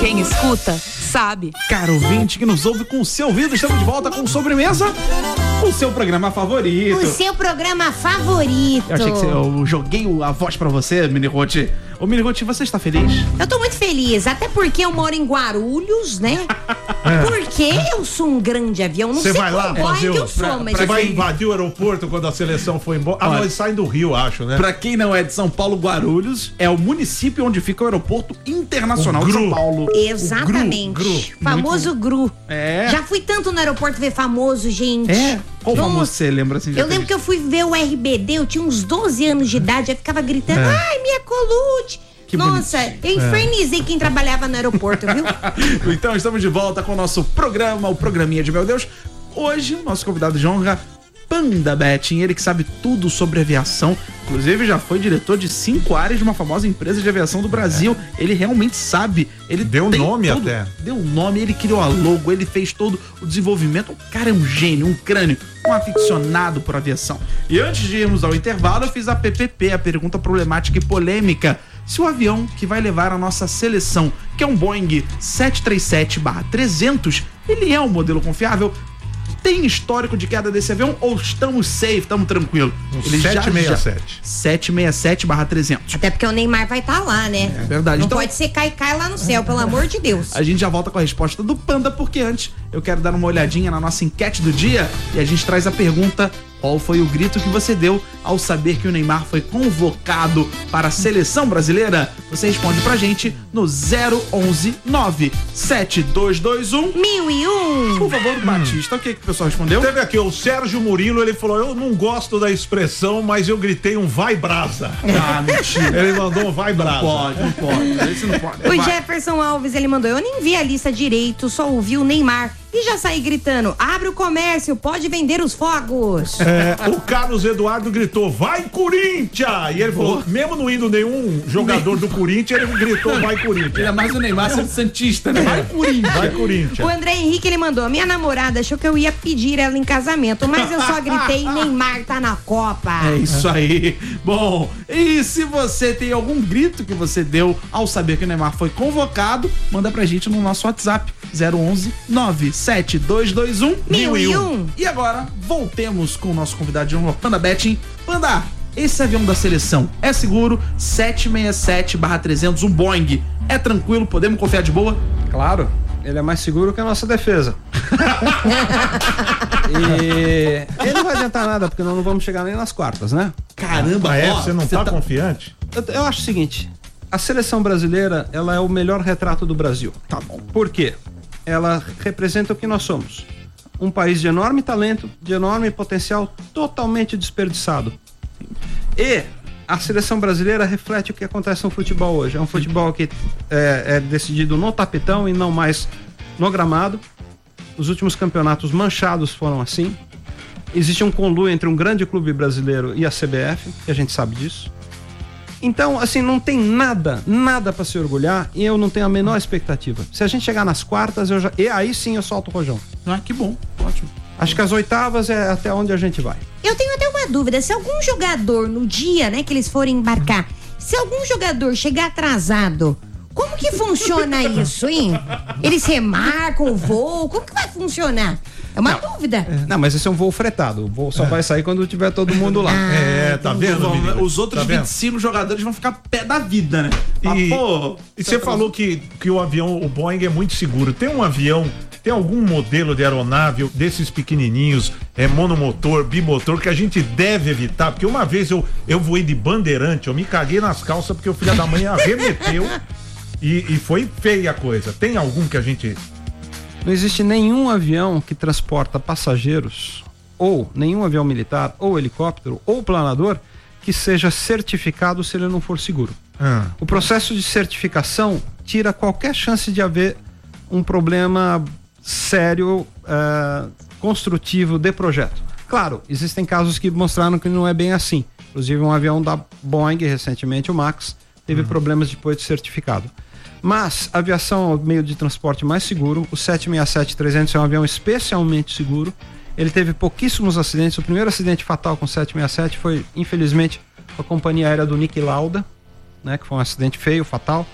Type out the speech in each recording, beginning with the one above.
Quem escuta, sabe. Caro ouvinte que nos ouve com o seu ouvido, estamos de volta com Sobremesa, o seu programa favorito. O seu programa favorito. Eu achei que eu joguei a voz pra você, Minirote. Ô, Minirote, você está feliz? Eu tô muito feliz, até porque eu moro em Guarulhos, né? Porque eu sou um grande avião, não sei vai lá qual fazer que eu sou, mas você vai invadir o aeroporto quando a seleção for embora. Ah, nós saímos do Rio, acho, né? Pra quem não é de São Paulo, Guarulhos é o município onde fica o aeroporto internacional de São Paulo. Exatamente. Famoso GRU. É. Já fui tanto no aeroporto ver famoso, gente. É? Qual famoso você lembra assim? Eu lembro que eu fui ver o RBD, eu tinha uns 12 anos de idade, eu ficava gritando, ai, minha colute. Que nossa, eu infernizei quem trabalhava no aeroporto, viu? Então estamos de volta com o nosso programa, o programinha de Meu Deus. Hoje, o nosso convidado de honra, Panda Betting, ele que sabe tudo sobre aviação, inclusive já foi diretor de 5 áreas de uma famosa empresa de aviação do Brasil. Ele realmente sabe, ele deu nome tudo, até. Deu nome, ele criou a logo, ele fez todo o desenvolvimento. O cara é um gênio, um crânio, um aficionado por aviação. E antes de irmos ao intervalo, eu fiz a PPP, a pergunta problemática e polêmica. Se o avião que vai levar a nossa seleção, que é um Boeing 737-300, ele é um modelo confiável? Tem histórico de queda desse avião ou estamos safe, estamos tranquilos? Ele 767. 767-300. Até porque o Neymar vai estar lá, né? É verdade. Não então, pode ser cai lá no céu, pelo amor de Deus. A gente já volta com a resposta do Panda, porque antes eu quero dar uma olhadinha na nossa enquete do dia e a gente traz a pergunta: qual foi o grito que você deu ao saber que o Neymar foi convocado para a seleção brasileira? Você responde pra gente no 011 97221 1001. Por favor, Batista, o que o pessoal respondeu? Teve aqui o Sérgio Murilo, ele falou: eu não gosto da expressão, mas eu gritei um vai brasa. Ah, mentira. Ele mandou um vai brasa. Não pode. Esse não pode. O Jefferson Alves, ele mandou: eu nem vi a lista direito, só ouvi o Neymar e já saí gritando: abre o comércio, pode vender os fogos. O Carlos Eduardo gritou: vai Corinthians! E ele falou, mesmo não indo nenhum jogador do Corinthians, ele gritou: vai Corinthians. Ele é mais o Neymar sendo santista, né? Vai Corinthians. Vai Corinthians. O André Henrique, ele mandou: minha namorada achou que eu ia pedir ela em casamento, mas eu só gritei: Neymar tá na Copa. É isso aí. Bom, e se você tem algum grito que você deu ao saber que o Neymar foi convocado, manda pra gente no nosso WhatsApp 011 97221 1001. E agora, voltemos com o nosso convidado de honra, Panda Betting. Panda, esse avião da seleção é seguro? 767-300, um Boeing. É tranquilo? Podemos confiar de boa? Claro, ele é mais seguro que a nossa defesa. E ele não vai adiantar nada, porque nós não vamos chegar nem nas quartas, né? Caramba, você não tá confiante? Eu acho o seguinte: a seleção brasileira, ela é o melhor retrato do Brasil. Tá bom. Por quê? Ela representa o que nós somos. Um país de enorme talento, de enorme potencial, totalmente desperdiçado. E a seleção brasileira reflete o que acontece no futebol hoje. É um futebol que é decidido no tapetão e não mais no gramado. Os últimos campeonatos manchados foram assim. Existe um conluio entre um grande clube brasileiro e a CBF, que a gente sabe disso. Então, assim, não tem nada para se orgulhar e eu não tenho a menor expectativa. Se a gente chegar nas quartas, e aí sim eu solto o rojão. Ah, que bom, ótimo. Acho que as oitavas é até onde a gente vai. Eu tenho até uma dúvida: se algum jogador, no dia, né, que eles forem embarcar, se algum jogador chegar atrasado, como que funciona isso, hein? Eles remarcam o voo, como que vai funcionar? É uma dúvida. Não, mas esse é um voo fretado. O voo só vai sair quando tiver todo mundo lá. Tá vendo, menino? Os outros 25 jogadores vão ficar pé da vida, né? E você falou que o avião, o Boeing é muito seguro. Tem um avião, tem algum modelo de aeronave desses pequenininhos, monomotor, bimotor, que a gente deve evitar? Porque uma vez eu voei de Bandeirante, eu me caguei nas calças porque o filho da mãe arremeteu e foi feia a coisa. Tem algum que a gente... Não existe nenhum avião que transporta passageiros, ou nenhum avião militar, ou helicóptero, ou planador, que seja certificado se ele não for seguro. O processo de certificação tira qualquer chance de haver um problema sério, construtivo de projeto. Claro, existem casos que mostraram que não é bem assim. Inclusive um avião da Boeing, recentemente, o Max, teve problemas depois de certificado. Mas a aviação é o meio de transporte mais seguro. O 767-300 é um avião especialmente seguro. Ele teve pouquíssimos acidentes. O primeiro acidente fatal com o 767 foi, infelizmente, com a companhia aérea do Niki Lauda, né, que foi um acidente feio, fatal.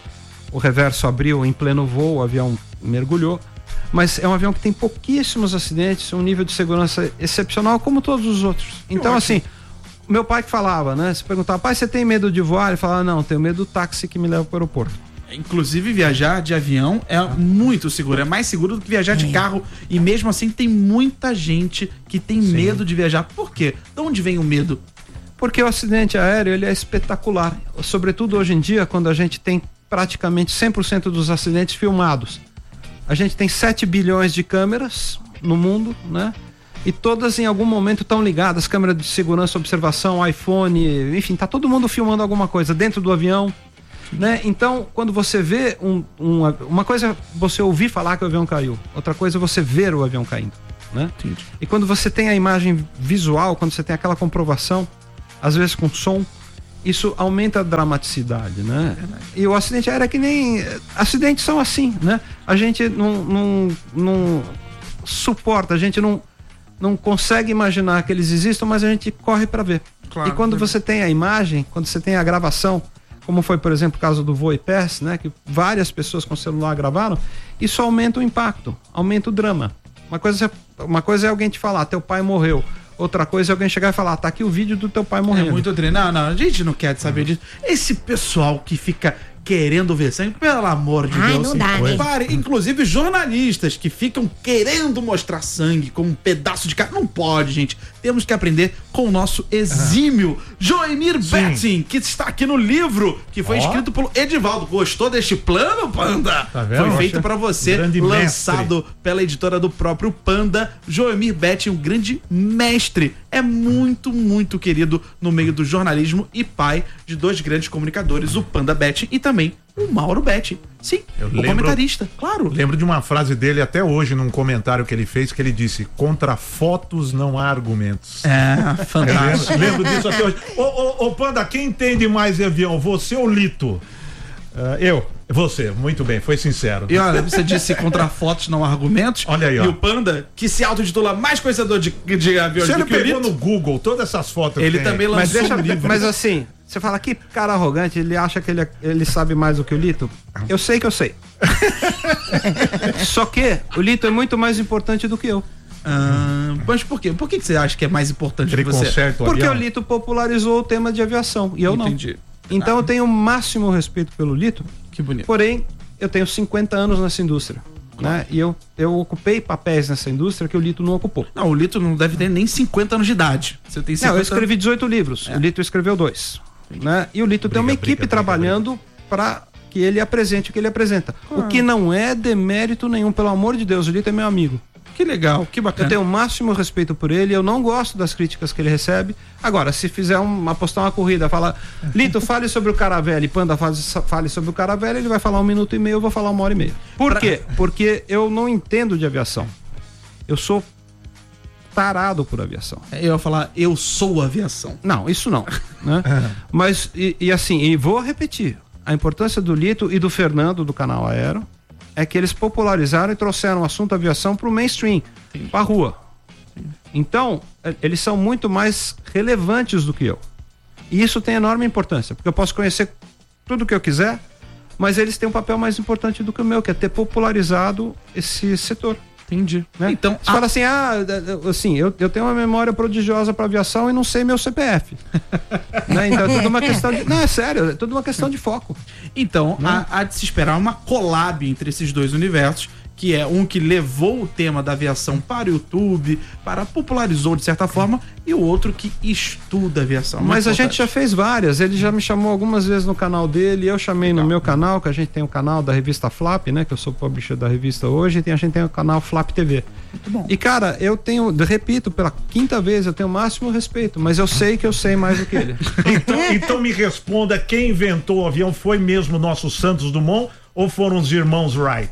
o reverso abriu em pleno voo, o avião mergulhou. Mas é um avião que tem pouquíssimos acidentes, um nível de segurança excepcional, como todos os outros. Então, assim, meu pai que falava, né? Se perguntava, pai, você tem medo de voar? Ele falava, não, tenho medo do táxi que me leva para o aeroporto. Inclusive, viajar de avião é muito seguro, é mais seguro do que viajar de carro. E mesmo assim, tem muita gente que tem medo de viajar. Por quê? De onde vem o medo? Porque o acidente aéreo, ele é espetacular. Sobretudo hoje em dia, quando a gente tem praticamente 100% dos acidentes filmados. A gente tem 7 bilhões de câmeras no mundo, né? E todas em algum momento estão ligadas, câmeras de segurança, observação, iPhone, enfim, tá todo mundo filmando alguma coisa dentro do avião, né? Então, quando você vê uma coisa é você ouvir falar que o avião caiu, outra coisa é você ver o avião caindo, né? Entendi. E quando você tem a imagem visual, quando você tem aquela comprovação, às vezes com som, isso aumenta a dramaticidade, né? E o acidente aéreo é que nem... Acidentes são assim, né? A gente não suporta, a gente não consegue imaginar que eles existam, mas a gente corre para ver. Claro, e quando você tem a imagem, quando você tem a gravação, como foi, por exemplo, o caso do voo IPES, né? Que várias pessoas com celular gravaram, isso aumenta o impacto, aumenta o drama. Uma coisa é alguém te falar, teu pai morreu. Outra coisa é alguém chegar e falar, tá aqui o vídeo do teu pai morrendo. É muito treinado. Não, a gente não quer saber disso. Esse pessoal que fica querendo ver sangue, pelo amor de Deus. Não dá, né? Pare, inclusive jornalistas que ficam querendo mostrar sangue como um pedaço de carne. Não pode, gente. Temos que aprender com o nosso exímio Joemir Betting, que está aqui no livro, que foi escrito pelo Edivaldo. Gostou deste plano, Panda? Tá vendo? Foi feito pra você, lançado pela editora do próprio Panda. Joemir Betting, um grande mestre. É muito, muito querido no meio do jornalismo e pai de 2 grandes comunicadores, o Panda Betting e também o Mauro Betting. Sim, o comentarista, claro. Lembro de uma frase dele até hoje, num comentário que ele fez, que ele disse, contra fotos não há argumentos. É, fantástico. Lembro disso até hoje. Ô, Panda, quem entende mais de avião, você ou Lito? Você, muito bem, foi sincero. E olha, você disse contra fotos não há argumentos. Olha aí, ó. E o Panda, que se autotitula mais conhecedor de aviões do que o pegou no Google todas essas fotos. Ele também lançou um livro. Mas assim, você fala que cara arrogante, ele acha que ele sabe mais do que o Lito? Eu sei que eu sei. Só que o Lito é muito mais importante do que eu. Mas por quê? Por que você acha que é mais importante que você? Porque o Lito popularizou o tema de aviação e eu não. Entendi. Então eu tenho o máximo respeito pelo Lito. Que bonito. Porém, eu tenho 50 anos nessa indústria. Né? E eu ocupei papéis nessa indústria que o Lito não ocupou. Não, o Lito não deve ter nem 50 anos de idade. Você tem 50 Não, eu escrevi 18 livros. O Lito escreveu 2. Né? E o Lito tem uma equipe trabalhando para que ele apresente o que ele apresenta. O que não é demérito nenhum, pelo amor de Deus. O Lito é meu amigo. Que legal, que bacana. Eu tenho o máximo respeito por ele, eu não gosto das críticas que ele recebe. Agora, se fizer apostar uma corrida, falar, Lito, fale sobre o Caravelle, Panda, fale sobre o Caravelle, ele vai falar 1 minuto e meio, eu vou falar 1h30. Por quê? Porque eu não entendo de aviação. Eu sou tarado por aviação. Eu ia falar, eu sou aviação. Não, isso não. Né? Mas, assim, e vou repetir, a importância do Lito e do Fernando, do Canal Aero, é que eles popularizaram e trouxeram o assunto aviação para o mainstream, para a rua. Então, eles são muito mais relevantes do que eu. E isso tem enorme importância, porque eu posso conhecer tudo o que eu quiser, mas eles têm um papel mais importante do que o meu, que é ter popularizado esse setor. Entendi. Né? Então, você fala assim, assim, eu tenho uma memória prodigiosa para aviação e não sei meu CPF. Né? Então é tudo uma questão de... Não, é sério, é tudo uma questão de foco. Então, há de se esperar uma collab entre esses 2 universos, que é um que levou o tema da aviação para o YouTube, popularizou de certa forma, e o outro que estuda aviação. Mas a gente já fez várias, ele já me chamou algumas vezes no canal dele, eu chamei no meu canal, que a gente tem o canal da revista Flap, né, que eu sou publisher da revista hoje, e a gente tem o canal Flap TV. Muito bom. E cara, eu repito, pela 5ª vez, eu tenho o máximo respeito, mas eu sei que eu sei mais do que ele. Então me responda, quem inventou o avião foi mesmo o nosso Santos Dumont ou foram os irmãos Wright?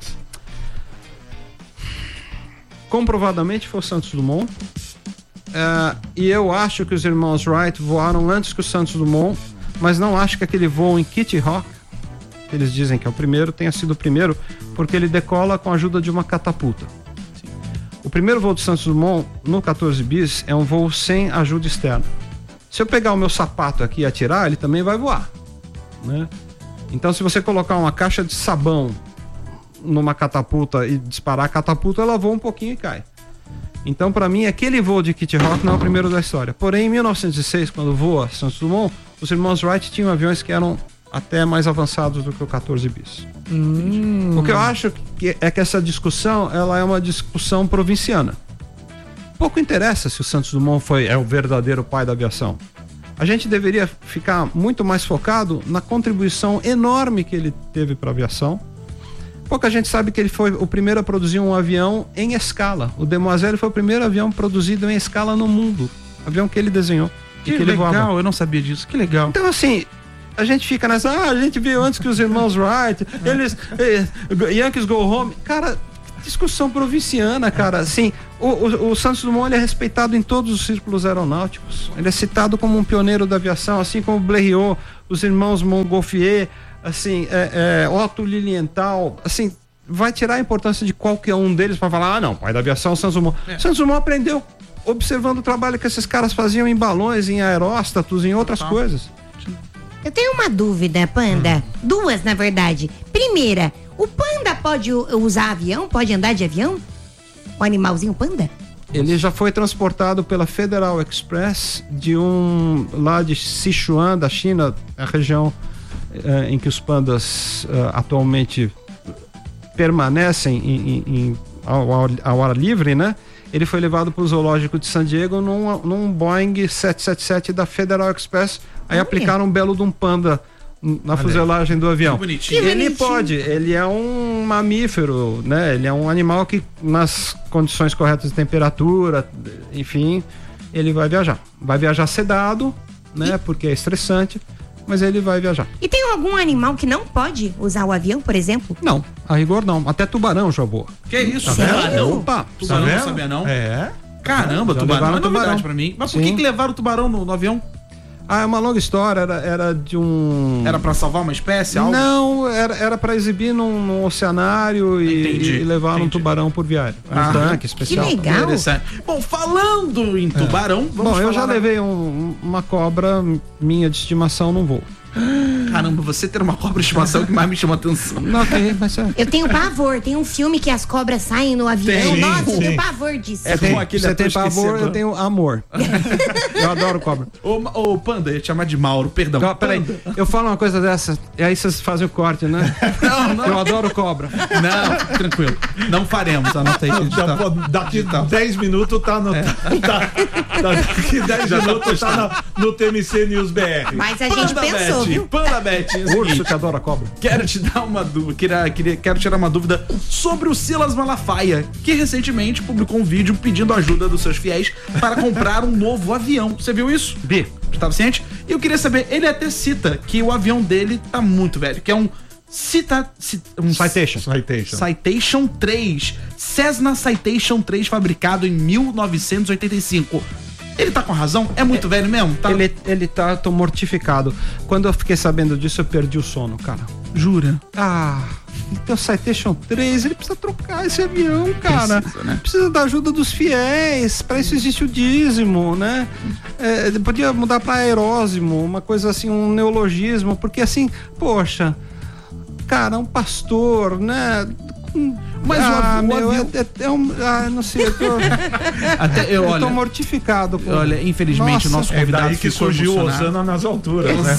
Comprovadamente foi o Santos Dumont. E eu acho que os irmãos Wright voaram antes que o Santos Dumont, mas não acho que aquele voo em Kitty Hawk, que eles dizem que é o primeiro, tenha sido o primeiro, porque ele decola com a ajuda de uma catapulta. Sim. O primeiro voo do Santos Dumont no 14 bis é um voo sem ajuda externa. Se eu pegar o meu sapato aqui e atirar, ele também vai voar, né? Então, se você colocar uma caixa de sabão numa catapulta e disparar a catapulta, ela voa um pouquinho e cai. Então, para mim, aquele voo de Kitty Hawk não é o primeiro da história. Porém, em 1906, quando voa Santos Dumont, os irmãos Wright tinham aviões que eram até mais avançados do que o 14 bis. O que eu acho é que essa discussão, ela é uma discussão provinciana. Pouco interessa se o Santos Dumont é o verdadeiro pai da aviação. A gente deveria ficar muito mais focado na contribuição enorme que ele teve para a aviação. Pouca gente sabe que ele foi o primeiro a produzir um avião em escala. O Demoiselle foi o primeiro avião produzido em escala no mundo. Avião que ele desenhou. Que legal, eu não sabia disso. Que legal. Então, assim, a gente fica nessa... a gente viu antes que os irmãos Wright, eles... Yankees go home. Cara, discussão provinciana, cara. Assim, o Santos Dumont, ele é respeitado em todos os círculos aeronáuticos. Ele é citado como um pioneiro da aviação, assim como Blériot, os irmãos Montgolfier, assim, Otto Lilienthal, assim, vai tirar a importância de qualquer um deles para falar, não, pai da aviação, Santos Dumont. Santos Dumont aprendeu observando o trabalho que esses caras faziam em balões, em aeróstatos, em outras coisas. Eu tenho uma dúvida, Panda. Duas, na verdade. Primeira, o panda pode usar avião? Pode andar de avião? O animalzinho panda? Ele já foi transportado pela Federal Express lá de Sichuan, da China, a região em que os pandas atualmente permanecem ao ar livre, né? Ele foi levado para o zoológico de San Diego num Boeing 777 da Federal Express. Aí aplicaram um belo de um panda na fuselagem do avião. Ele pode, ele é um mamífero, né? Ele é um animal que, nas condições corretas de temperatura, enfim, ele vai viajar. Vai viajar sedado, né? Porque é estressante, mas ele vai viajar. E tem algum animal que não pode usar o avião, por exemplo? Não, a rigor não. Até tubarão já voa. Que isso? Sério? Opa, tubarão não sabia não? É. Caramba, Já tubarão é levaram novidade tubarão. pra mim. Mas por que levaram o tubarão no avião? É uma longa história, era de um... Era pra salvar uma espécie? Algo? Não, era pra exibir num oceanário e levar um tubarão por viagem. Um tanque especial. Que legal. Interessante. Bom, falando em tubarão, vamos Bom, eu já falar- levei uma cobra minha de estimação num voo. Caramba, você ter uma cobra de estimação que mais me chama atenção. Não, ok, mas é. Eu tenho pavor. Tem um filme que as cobras saem no avião. Tem, Nossa, eu sim. tenho pavor disso. Com aquele Você ator tem pavor, esquecido. eu tenho amor. Eu adoro cobra. Ô, Panda, eu ia te chamar de Mauro, perdão. Não, peraí, eu falo uma coisa dessa, e aí vocês fazem o corte, né? Não. Eu adoro cobra. Não, tranquilo. Não faremos, anota aí que a gente tá... Daqui 10 minutos tá no. Daqui 10 minutos tá no TMC News BR. Mas a gente pensou, viu? Panda Bet, é o Urso seguinte, que adora cobra. quero te dar uma dúvida, quero tirar uma dúvida sobre o Silas Malafaia, que recentemente publicou um vídeo pedindo ajuda dos seus fiéis para comprar um novo avião. Você viu isso? Vi. Estava ciente? E eu queria saber, ele até cita que o avião dele tá muito velho, que é um Citation. Citation 3, Cessna Citation 3, fabricado em 1985. Ele tá com razão? É muito velho mesmo? Tá... Tô mortificado. Quando eu fiquei sabendo disso, eu perdi o sono, cara. Jura? Então o Citation 3, ele precisa trocar esse avião, cara. Precisa da ajuda dos fiéis. Pra isso existe o dízimo, né? Ele podia mudar pra aerósimo, uma coisa assim, um neologismo, porque assim, poxa, cara, um pastor, né? Mas o avião... não sei, eu tô mortificado. Olha, infelizmente, Nossa, o nosso É convidado daí que ficou surgiu o emocionado. Osana nas alturas, né?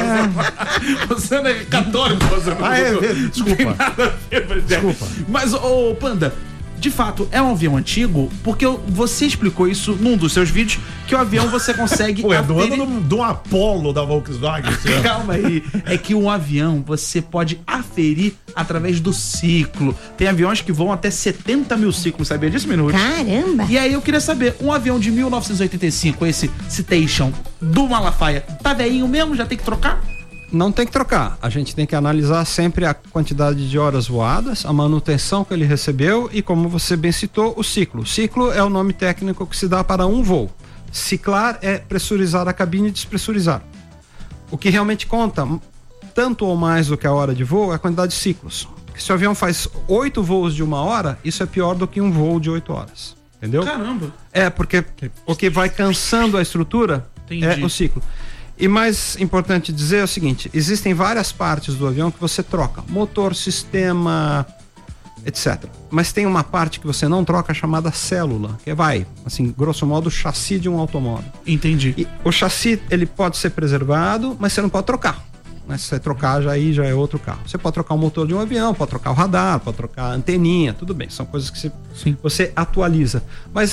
Osana é católico, Osana. Desculpa. Desculpa. Mas, ô Panda, de fato, é um avião antigo, porque você explicou isso num dos seus vídeos, que o avião você consegue... Pô, é do ano do Apollo da Volkswagen. Calma aí. É que um avião você pode aferir através do ciclo. Tem aviões que voam até 70 mil ciclos, sabia disso, Minuto? Caramba. E aí eu queria saber, um avião de 1985, esse Citation do Malafaia, tá velhinho mesmo? Já tem que trocar? Não tem que trocar. A gente tem que analisar sempre a quantidade de horas voadas, a manutenção que ele recebeu e, como você bem citou, o ciclo. Ciclo é o nome técnico que se dá para um voo. Ciclar é pressurizar a cabine e despressurizar. O que realmente conta, tanto ou mais do que a hora de voo, é a quantidade de ciclos. Se o avião faz 8 voos de 1 hora, isso é pior do que um voo de 8 horas. Entendeu? Caramba. Porque o que vai cansando a estrutura Entendi. é o ciclo. E mais importante dizer é o seguinte, existem várias partes do avião que você troca, motor, sistema, etc. Mas tem uma parte que você não troca chamada célula, que assim, grosso modo, o chassi de um automóvel. Entendi. E o chassi, ele pode ser preservado, mas você não pode trocar. Mas se você trocar, já é outro carro. Você pode trocar o motor de um avião, pode trocar o radar, pode trocar a anteninha, tudo bem. São coisas que você atualiza. Mas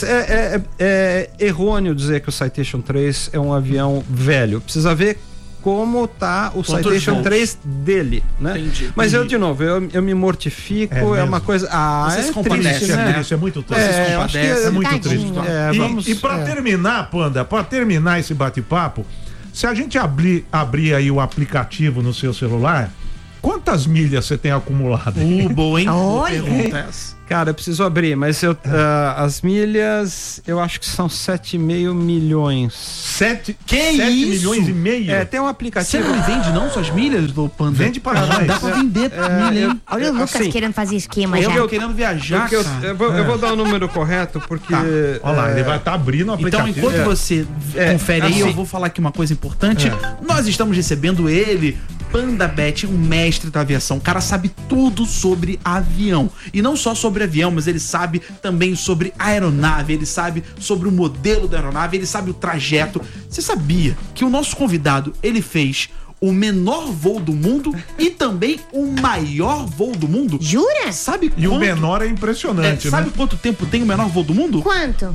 é errôneo dizer que o Citation 3 é um avião velho. Precisa ver como tá o Citation 3 dele, né? Entendi. Mas eu, de novo, eu me mortifico, é uma coisa... Vocês compadecem, né? Isso é muito triste. Eu acho que é muito triste. Vamos, e para terminar, Panda, para terminar esse bate-papo, se a gente abrir aí o aplicativo no seu celular, quantas milhas você tem acumulado? Boa, hein? Olha. Pergunta essa. Cara, eu preciso abrir, mas as milhas, eu acho que são 7,5 milhões. 7 isso? milhões e meio? Tem um Você aplicativo. não vende não suas milhas do Panda? Vende para nós. Dá pra vender milha, hein? Olha o Lucas assim, querendo fazer esquema já. Eu querendo viajar, Eu cara. vou dar o número correto, porque... Olha lá, ele vai estar abrindo o Então, aplicativo. enquanto você confere aí, assim. eu vou falar aqui uma coisa importante. Nós estamos recebendo ele, Panda Bet, um mestre da aviação. O cara sabe tudo sobre avião. E não só sobre avião, mas ele sabe também sobre aeronave, ele sabe sobre o modelo da aeronave, ele sabe o trajeto. Você sabia que o nosso convidado, ele fez o menor voo do mundo e também o maior voo do mundo? Jura? Sabe E o menor é impressionante, sabe né? quanto tempo tem o menor voo do mundo? Quanto?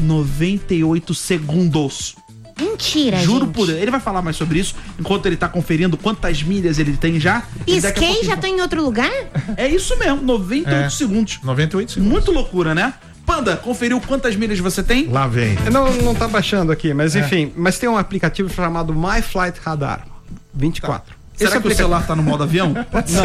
98 segundos. Mentira, Juro gente. por ele vai falar mais sobre isso enquanto ele tá conferindo quantas milhas ele tem já. E daqui a Skate pouco já ele tá em outro lugar? É isso mesmo, 98 segundos. 98 segundos. Muito loucura, né? Panda, conferiu quantas milhas você tem? Lá vem. Não tá baixando aqui, mas enfim. Mas tem um aplicativo chamado My Flight Radar 24. Será que o celular tá no modo avião? Pode ser.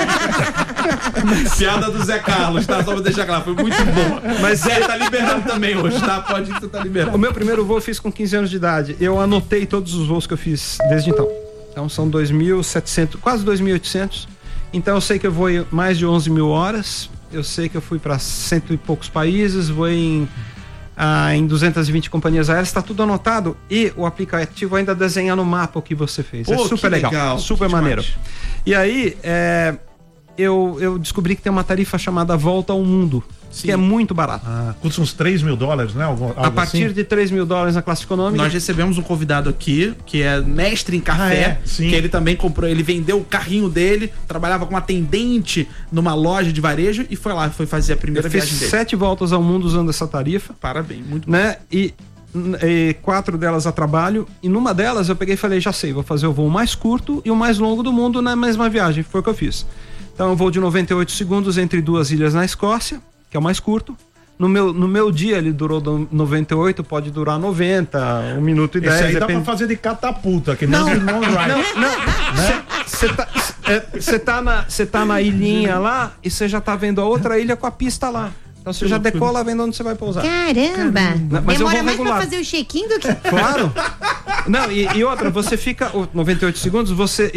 Piada do Zé Carlos, tá? Só pra deixar claro, foi muito bom. Mas Zé tá liberando também hoje, tá? Pode ir que você tá liberando. O meu primeiro voo eu fiz com 15 anos de idade. Eu anotei todos os voos que eu fiz desde então. Então são 2.700, quase 2.800. Então eu sei que eu vou mais de 11 mil horas. Eu sei que eu fui para 100 e poucos países, vou em 220 companhias aéreas, está tudo anotado e o aplicativo ainda desenha no mapa o que você fez. Pô, é super legal, super maneiro. Demais. E aí, eu descobri que tem uma tarifa chamada Volta ao Mundo, que é muito barato. Custa uns $3 mil, né? Algo A partir assim? de $3 mil na classe econômica. Nós recebemos um convidado aqui, que é mestre em café, sim. que ele também comprou, ele vendeu o carrinho dele, trabalhava como atendente numa loja de varejo e foi lá, foi fazer a primeira eu fiz viagem dele. 7 voltas ao mundo usando essa tarifa. Parabéns, muito bom. Né? E 4 delas a trabalho, e numa delas eu peguei e falei, já sei, vou fazer o voo mais curto e o mais longo do mundo na mesma viagem. Foi o que eu fiz. Então eu vou de 98 segundos entre 2 ilhas na Escócia, que é o mais curto. No meu dia ele durou 98, pode durar 90, 1 minuto e 10. Esse aí dá pra fazer de catapulta, que nem de long ride. Você tá na ilhinha lá e você já tá vendo a outra ilha com a pista lá. Então você já decola vendo onde você vai pousar. Caramba! Mas eu Demora vou mais regular. pra fazer o check-in do que... Claro. Não, e outra, você fica 98 segundos, você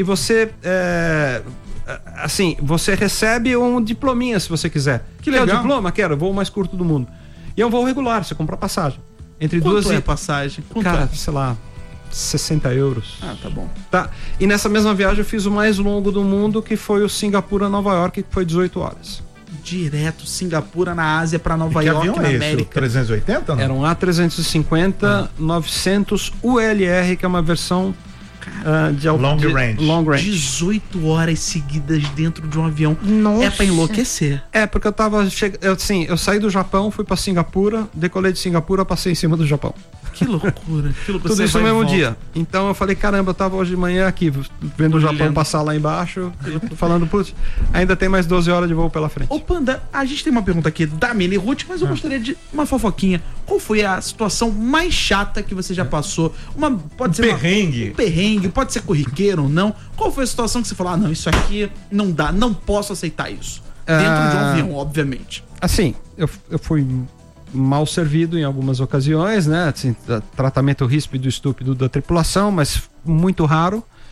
você recebe um diplominha se você quiser. Que Quer legal. o diploma? Quero, o voo mais curto do mundo. E é um voo regular, você compra passagem. Entre Quanto duas é e a passagem? Quanto cara, é? sei lá, 60 euros. Ah, tá bom. Tá. E nessa mesma viagem eu fiz o mais longo do mundo, que foi o Singapura-Nova York, que foi 18 horas. Direto, Singapura na Ásia pra Nova Que York, avião na é esse? O América. 380, não? Era um A350 900 ULR, que é uma versão de Long range. Long range. 18 horas seguidas dentro de um avião. Nossa. É pra enlouquecer. É, porque eu tava eu saí do Japão, fui pra Singapura, decolei de Singapura, passei em cima do Japão. Que loucura. Que loucura. Tudo Você isso no vai e mesmo volta. dia. Então eu falei, caramba, eu tava hoje de manhã aqui, vendo o Japão Olhando. passar lá embaixo, e falando, putz, ainda tem mais 12 horas de voo pela frente. Ô Panda, a gente tem uma pergunta aqui da Meli Ruth, mas eu gostaria de uma fofoquinha. Qual foi a situação mais chata que você já passou? Pode ser perrengue. Um perrengue, pode ser corriqueiro ou não. Qual foi a situação que você falou, não, isso aqui não dá, não posso aceitar isso? Dentro de um avião, obviamente. Assim, eu fui mal servido em algumas ocasiões, né? Assim, tratamento ríspido e estúpido da tripulação, mas muito raro.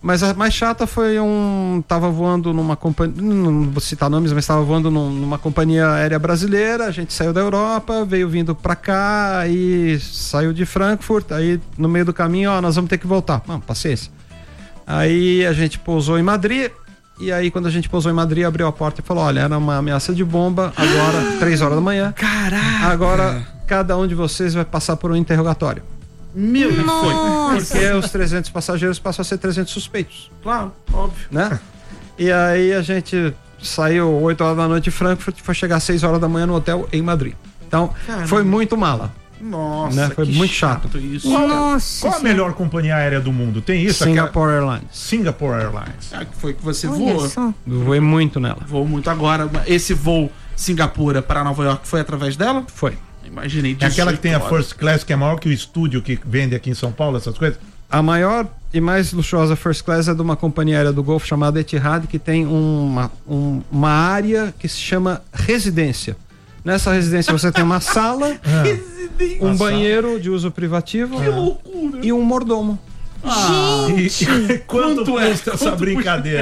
Mas a mais chata foi tava voando numa companhia, não vou citar nomes, mas tava voando numa companhia aérea brasileira, a gente saiu da Europa, veio vindo pra cá, aí saiu de Frankfurt, aí no meio do caminho, nós vamos ter que voltar. Paciência. Aí a gente pousou em Madrid, e aí quando a gente pousou em Madrid, abriu a porta e falou, olha, era uma ameaça de bomba, agora 3 horas da manhã. Caraca! Agora cada um de vocês vai passar por um interrogatório. Meu Deus, foi. Porque os 300 passageiros passam a ser 300 suspeitos. Claro, óbvio. Né? E aí a gente saiu 8 horas da noite de Frankfurt e foi chegar às 6 horas da manhã no hotel em Madrid. Então, foi muito mala. Nossa, né? Foi muito chato isso. Qual a melhor companhia aérea do mundo? Tem isso? Singapore Airlines. Singapore Airlines. Que foi que você voou. Eu voei muito nela. Voou muito agora. Esse voo Singapura para Nova York foi através dela? Foi. Imaginei. É aquela que tem a First Class, que é maior que o estúdio que vende aqui em São Paulo, essas coisas? A maior e mais luxuosa First Class é de uma companhia aérea do Golfo chamada Etihad, que tem uma área que se chama residência. Nessa residência você tem uma sala, um banheiro de uso privativo e um mordomo. Gente! E quanto custa essa brincadeira?